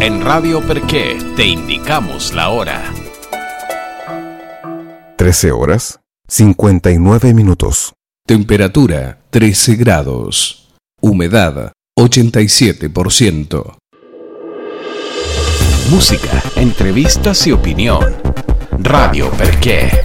En Radio Perché te indicamos la hora. 13 horas, 59 minutos. Temperatura 13 grados. Humedad 87%. Música, entrevistas y opinión. Radio Perché.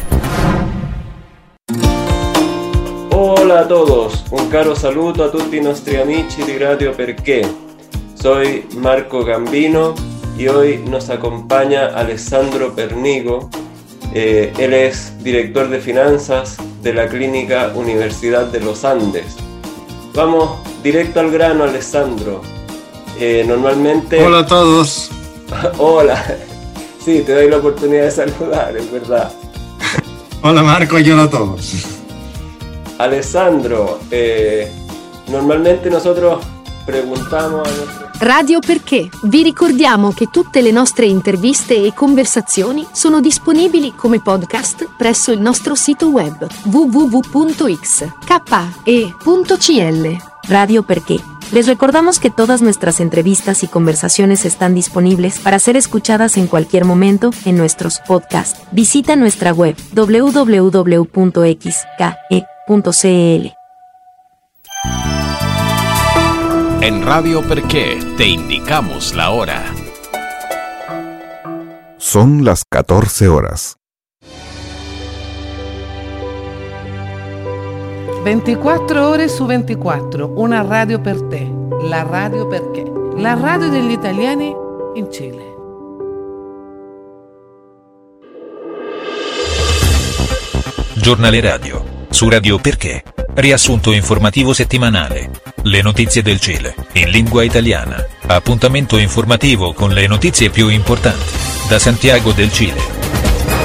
Hola a todos, un caro saluto a tutti i nostri amici di Radio Perché. Soy Marco Gambino y hoy nos acompaña Alessandro Pernigo. Él es director de finanzas de la Clínica Universidad de los Andes. Vamos directo al grano, Alessandro. Normalmente... Hola a todos. Hola. Sí, te doy la oportunidad de saludar, es verdad. Hola Marco y hola a todos. Alessandro, normalmente nosotros preguntamos a nuestro... Radio Perché. Vi ricordiamo che tutte le nostre interviste e conversazioni sono disponibili come podcast presso il nostro sito web www.xke.cl. Radio Perché. Les recordamos que todas nuestras entrevistas y conversaciones están disponibles para ser escuchadas en cualquier momento en nuestros podcasts. Visita nuestra web www.xke.cl. En Radio Perché te indicamos la hora. Son las 14 horas. 24 ore su 24, una radio per te, la Radio Perché, la radio degli italiani in Cile. Giornale radio, su Radio Perché, riassunto informativo settimanale, le notizie del Cile, in lingua italiana, appuntamento informativo con le notizie più importanti, da Santiago del Cile.